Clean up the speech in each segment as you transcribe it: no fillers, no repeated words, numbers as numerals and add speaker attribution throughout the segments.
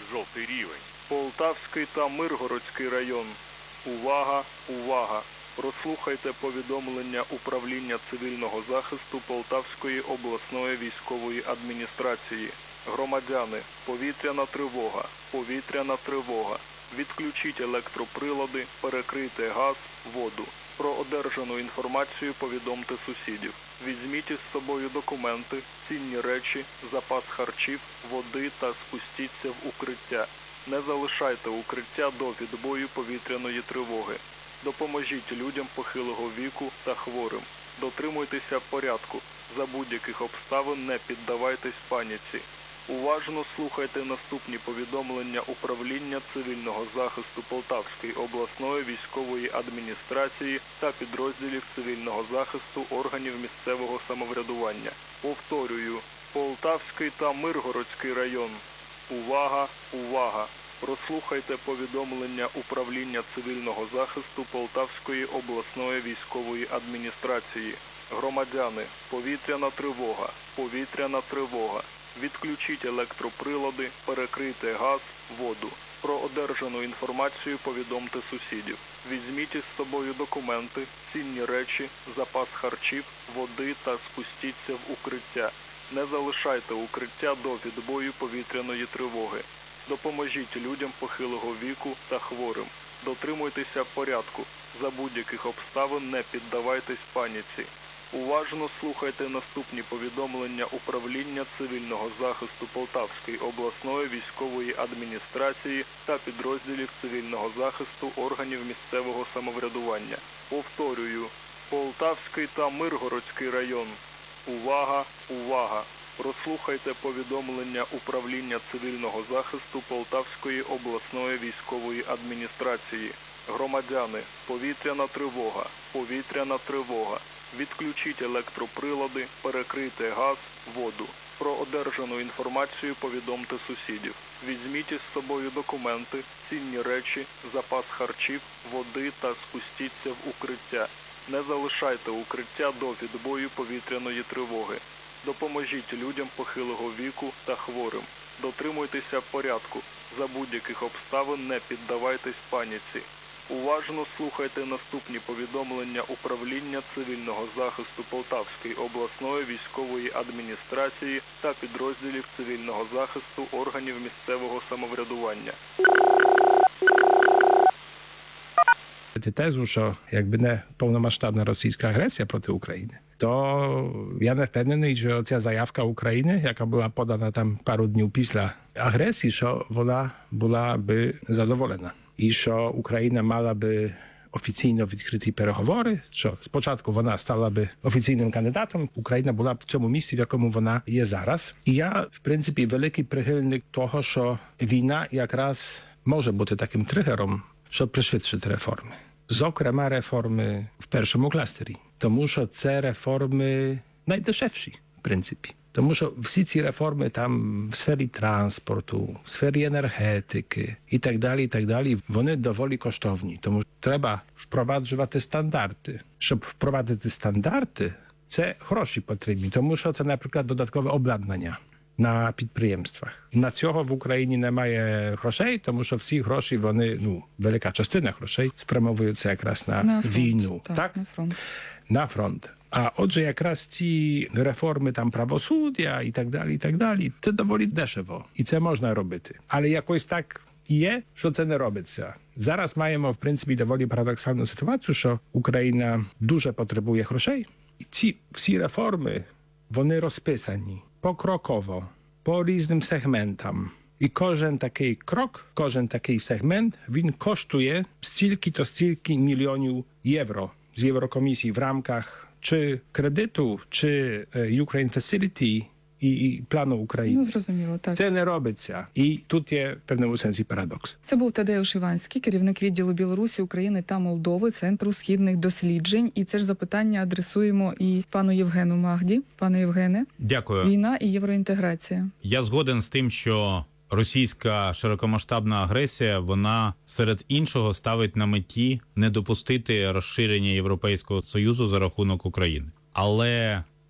Speaker 1: жовтий рівень.
Speaker 2: Полтавський та Миргородський район. Увага, увага! Прослухайте повідомлення Управління цивільного захисту Полтавської обласної військової адміністрації. Громадяни, повітряна тривога, повітряна тривога. Відключіть електроприлади, перекрийте газ, воду. Про одержану інформацію повідомте сусідів. Візьміть із собою документи, цінні речі, запас харчів, води та спустіться в укриття. Не залишайте укриття до відбою повітряної тривоги. Допоможіть людям похилого віку та хворим. Дотримуйтеся порядку. За будь-яких обставин не піддавайтесь паніці. Уважно слухайте наступні повідомлення Управління цивільного захисту Полтавської обласної військової адміністрації та підрозділів цивільного захисту органів місцевого самоврядування. Повторюю, Полтавський та Миргородський район. Увага, увага! Прослухайте повідомлення Управління цивільного захисту Полтавської обласної військової адміністрації. Громадяни, повітряна тривога, повітряна тривога. Відключіть електроприлади, перекрийте газ, воду. Про одержану інформацію повідомте сусідів. Візьміть із собою документи, цінні речі, запас харчів, води та спустіться в укриття. Не залишайте укриття до відбою повітряної тривоги. Допоможіть людям похилого віку та хворим. Дотримуйтеся порядку. За будь-яких обставин не піддавайтесь паніці. Уважно слухайте наступні повідомлення Управління цивільного захисту Полтавської обласної військової адміністрації та підрозділів цивільного захисту органів місцевого самоврядування. Повторюю, Полтавський та Миргородський район. Увага, увага! Прослухайте повідомлення Управління цивільного захисту Полтавської обласної військової адміністрації. Громадяни, повітряна тривога, повітряна тривога. Відключіть електроприлади, перекрийте газ, воду. Про одержану інформацію повідомте сусідів. Візьміть із собою документи, цінні речі, запас харчів, води та спустіться в укриття. Не залишайте укриття до відбою повітряної тривоги. Допоможіть людям похилого віку та хворим. Дотримуйтеся порядку. За будь-яких обставин не піддавайтесь паніці. Уважно слухайте наступні повідомлення Управління цивільного захисту Полтавської обласної військової адміністрації та підрозділів цивільного захисту органів місцевого самоврядування.
Speaker 3: Тезу, що якби не повномасштабна російська агресія проти України, то я не впевнений, що ця заявка України, яка була подана там пару днів після агресії, що вона була би задоволена. І що Україна мала би офіційно відкриті переговори, що спочатку вона стала би офіційним кандидатом, Україна була б в цьому місці, в якому вона є зараз. І я, в принципі, великий прихильник того, що війна якраз може бути таким тригером, щоб пришвидшити реформи. Зокрема, реформи в першому кластері. Тому що це реформи найдешевші, в принципі. Тому що всі ці реформи там в сфері транспорту, в сфері енергетики і так далі, вони доволі коштовні. Тому треба впроваджувати стандарти. Щоб впровадити стандарти, це гроші потрібні. Тому що це, наприклад, додаткове обладнання на підприємствах. На цього в Україні немає грошей, тому що всі гроші, вони, велика частина грошей спрямовуються якраз на війну.
Speaker 4: Так, на фронт.
Speaker 3: На фронт. А отже, якраз ці реформи там правосуддя і так далі, це доволі дешево. І це можна робити. Але якось так є, що це не робиться. Зараз маємо, в принципі, доволі парадоксальну ситуацію, що Україна дуже потребує грошей. І ці всі реформи, вони розписані покроково, по різним сегментам. І кожен такий крок, кожен такий сегмент, він коштує стільки мільйонів євро з Єврокомісії в рамках чи кредиту, чи Ukraine Facility і плану України.
Speaker 4: Зрозуміло, так.
Speaker 3: Це не робиться. І тут є в певному сенсі парадокс.
Speaker 4: Це був Тадеуш Іванський, керівник відділу Білорусі, України та Молдови Центру східних досліджень. І це ж запитання адресуємо і пану Євгену Магді. Пане Євгене,
Speaker 1: дякую.
Speaker 4: Війна і євроінтеграція.
Speaker 1: Я згоден з тим, що російська широкомасштабна агресія, вона серед іншого ставить на меті не допустити розширення Європейського Союзу за рахунок України. Але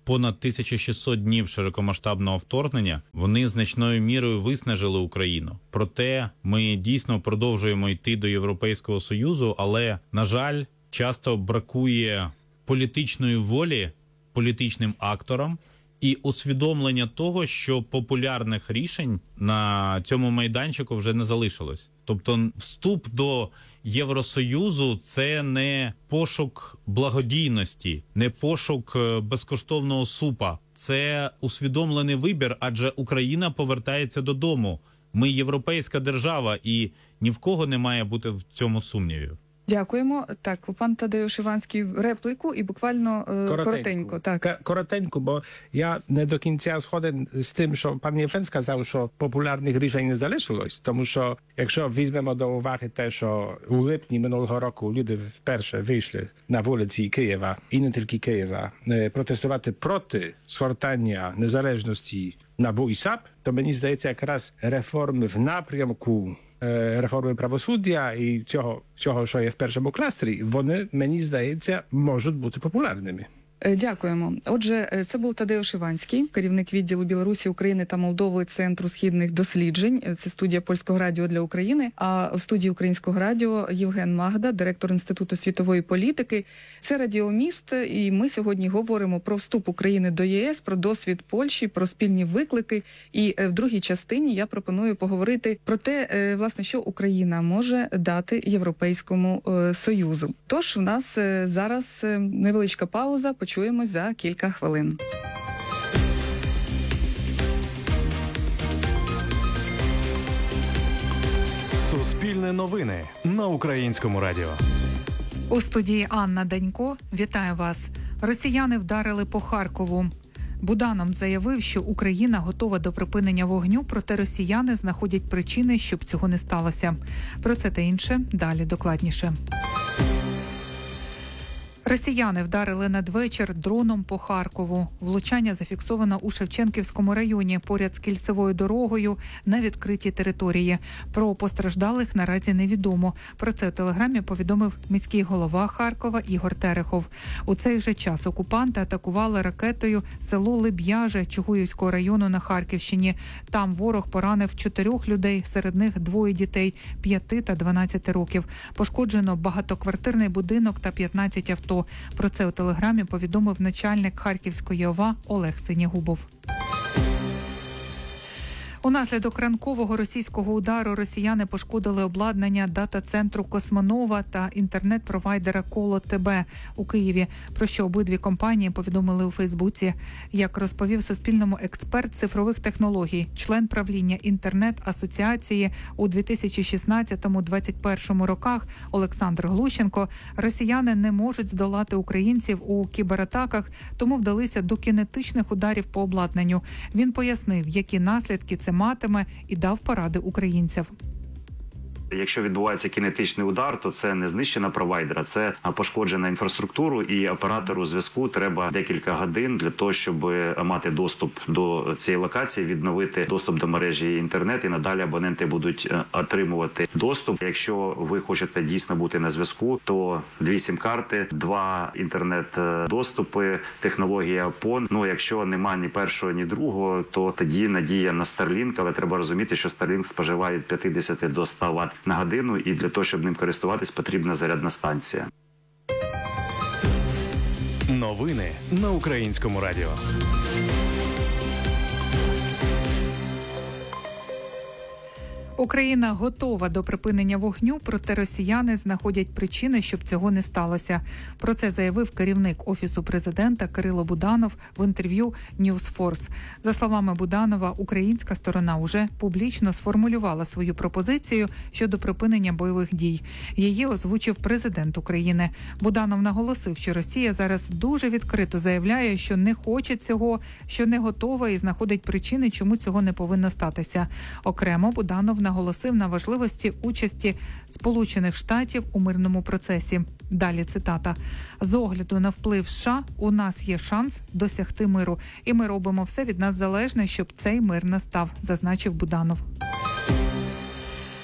Speaker 1: понад 1600 днів широкомасштабного вторгнення, вони значною мірою виснажили Україну. Проте ми дійсно продовжуємо йти до Європейського Союзу, але, на жаль, часто бракує політичної волі політичним акторам і усвідомлення того, що популярних рішень на цьому майданчику вже не залишилось. Тобто вступ до Євросоюзу – це не пошук благодійності, не пошук безкоштовного супа. Це усвідомлений вибір, адже Україна повертається додому. Ми європейська держава і ні в кого не має бути в цьому сумнівів.
Speaker 4: Дякуємо. Так, пан Тадеуш Іванський репліку і буквально коротенько. Так.
Speaker 3: Коротенько, бо я не до кінця згоден з тим, що пан Євген сказав, що популярних рішень не залишилось. Тому що, якщо візьмемо до уваги те, що у липні минулого року люди вперше вийшли на вулиці Києва, і не тільки Києва, протестувати проти згортання незалежності НАБУ і САП, то мені здається, якраз реформи в напрямку реформи правосуддя і цього, що є в першому кластері, вони, мені здається, можуть бути популярними.
Speaker 4: Дякуємо. Отже, це був Тадеуш Іванський, керівник відділу Білорусі, України та Молдови Центру східних досліджень. Це студія Польського радіо для України. А в студії Українського радіо Євген Магда, директор Інституту світової політики. Це Радіоміст, і ми сьогодні говоримо про вступ України до ЄС, про досвід Польщі, про спільні виклики. І в другій частині я пропоную поговорити про те, власне, що Україна може дати Європейському Союзу. Тож, у нас зараз невеличка пауза. Почуємось за кілька хвилин.
Speaker 5: Суспільне новини на Українському радіо.
Speaker 6: У студії Анна Данько. Вітаю вас. Росіяни вдарили по Харкову. Буданов заявив, що Україна готова до припинення вогню, проте росіяни знаходять причини, щоб цього не сталося. Про це та інше далі докладніше. Росіяни вдарили надвечір дроном по Харкову. Влучання зафіксовано у Шевченківському районі, поряд з кільцевою дорогою на відкритій території. Про постраждалих наразі невідомо. Про це у телеграмі повідомив міський голова Харкова Ігор Терехов. У цей же час окупанти атакували ракетою село Леб'яже Чугуївського району на Харківщині. Там ворог поранив 4 людей, серед них 2 дітей – 5 та 12 років. Пошкоджено багатоквартирний будинок та 15 авто. Про це у телеграмі повідомив начальник Харківської ОВА Олег Синягубов. Унаслідок ранкового російського удару росіяни пошкодили обладнання дата-центру Космонова та інтернет-провайдера Коло ТБ у Києві, про що обидві компанії повідомили у Фейсбуці. Як розповів Суспільному експерт цифрових технологій, член правління інтернет-асоціації у 2016-2021 роках Олександр Глущенко, росіяни не можуть здолати українців у кібератаках, тому вдалися до кінетичних ударів по обладнанню. Він пояснив, які наслідки це матиме, і дав поради українцям.
Speaker 7: Якщо відбувається кінетичний удар, то це не знищена провайдера, це пошкоджена інфраструктуру, і оператору зв'язку треба декілька годин для того, щоб мати доступ до цієї локації, відновити доступ до мережі інтернет, і надалі абоненти будуть отримувати доступ. Якщо ви хочете дійсно бути на зв'язку, то 2 сім-карти, 2 інтернет-доступи, технологія PON. Ну, якщо немає ні першого, ні другого, то тоді надія на Starlink, але треба розуміти, що Starlink споживає від 50 до 100 Вт на годину, і для того, щоб ним користуватись, потрібна зарядна станція.
Speaker 5: Новини на Українському радіо.
Speaker 6: Україна готова до припинення вогню, проте росіяни знаходять причини, щоб цього не сталося. Про це заявив керівник Офісу президента Кирило Буданов в інтерв'ю News Force. За словами Буданова, українська сторона уже публічно сформулювала свою пропозицію щодо припинення бойових дій. Її озвучив президент України. Буданов наголосив, що Росія зараз дуже відкрито заявляє, що не хоче цього, що не готова і знаходить причини, чому цього не повинно статися. Окремо Буданов наголосив на важливості участі Сполучених Штатів у мирному процесі. Далі цитата. «З огляду на вплив США у нас є шанс досягти миру, і ми робимо все від нас залежне, щоб цей мир настав», зазначив Буданов.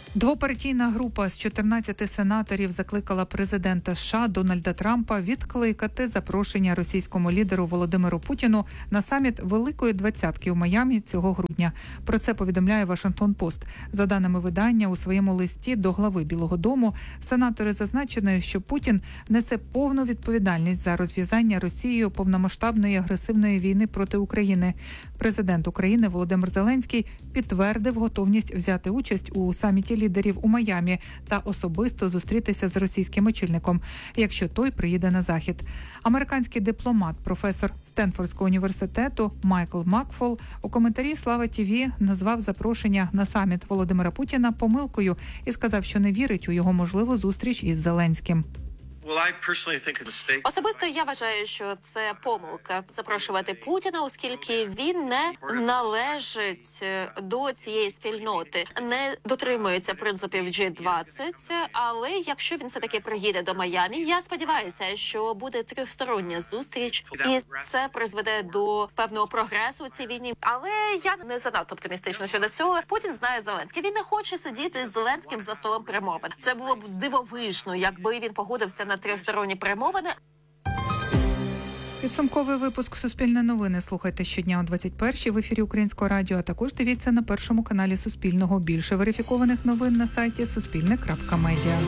Speaker 6: Двопартійна група з 14 сенаторів закликала президента США Дональда Трампа відкликати запрошення російському лідеру Володимиру Путіну на саміт Великої Двадцятки у Майамі цього грудня. Про це повідомляє Вашингтон-Пост. За даними видання, у своєму листі до глави Білого дому сенатори зазначили, що Путін несе повну відповідальність за розв'язання Росією повномасштабної агресивної війни проти України. Президент України Володимир Зеленський підтвердив готовність взяти участь у саміті лідерів у Майамі та особисто зустрітися з російським очільником, якщо той приїде на захід. Американський дипломат, професор Стенфордського університету Майкл Макфол у коментарі «Слава ТІВІ» назвав запрошення на саміт Володимира Путіна помилкою і сказав, що не вірить у його можливу зустріч із Зеленським.
Speaker 8: Особисто я вважаю, що це помилка запрошувати Путіна, оскільки він не належить до цієї спільноти, не дотримується принципів G20, але якщо він все-таки приїде до Майамі, я сподіваюся, що буде трьохстороння зустріч, і це призведе до певного прогресу у цій війні. Але я не занадто оптимістична щодо цього. Путін знає Зеленський. Він не хоче сидіти з Зеленським за столом перемовин. Це було б дивовижно, якби він погодився на трьохсторонні перемовини.
Speaker 6: Підсумковий випуск «Суспільне новини» слухайте щодня о 21-й в ефірі Українського радіо, а також дивіться на першому каналі Суспільного. Більше верифікованих новин на сайті suspilne.media.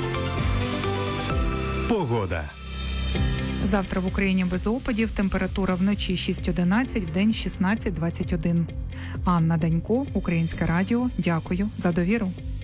Speaker 5: Погода.
Speaker 6: Завтра в Україні без опадів, температура вночі 6-11, вдень 16-21. Анна Данько, Українське радіо. Дякую за довіру.